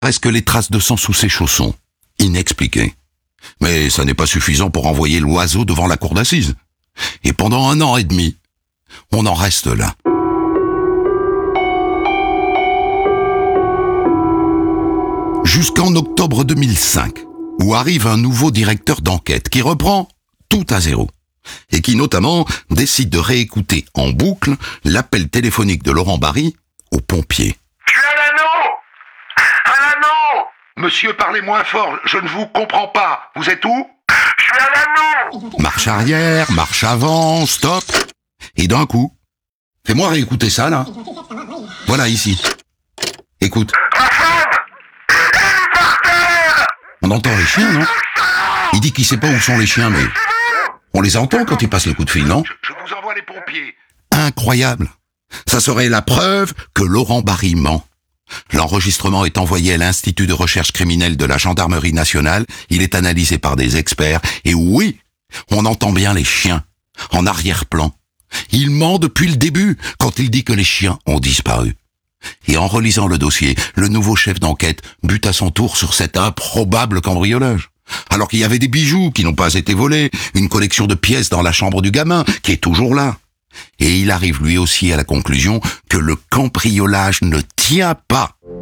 Reste que les traces de sang sous ses chaussons, inexpliquées. Mais ça n'est pas suffisant pour envoyer l'oiseau devant la cour d'assises. Et pendant 1 an et demi, on en reste là. Jusqu'en octobre 2005, où arrive un nouveau directeur d'enquête qui reprend tout à zéro. Et qui notamment décide de réécouter en boucle l'appel téléphonique de Laurent Barry aux pompiers. Je suis à l'anneau. Monsieur, parlez moins fort, je ne vous comprends pas. Vous êtes où? Je suis à l'anneau. Marche arrière, marche avant, stop. Et d'un coup, fais-moi réécouter ça, là. Voilà, ici. Écoute. Ma femme, elle est par terre. On entend les chiens, non? Il dit qu'il sait pas où sont les chiens, mais on les entend quand il passe le coup de fil, non? Je vous envoie les pompiers. Incroyable. Ça serait la preuve que Laurent Barry ment. L'enregistrement est envoyé à l'Institut de recherche criminelle de la Gendarmerie nationale, il est analysé par des experts, et oui, on entend bien les chiens, en arrière-plan. Il ment depuis le début, quand il dit que les chiens ont disparu. Et en relisant le dossier, le nouveau chef d'enquête bute à son tour sur cet improbable cambriolage. Alors qu'il y avait des bijoux qui n'ont pas été volés, une collection de pièces dans la chambre du gamin, qui est toujours là. Et il arrive lui aussi à la conclusion que le cambriolage ne tient pas.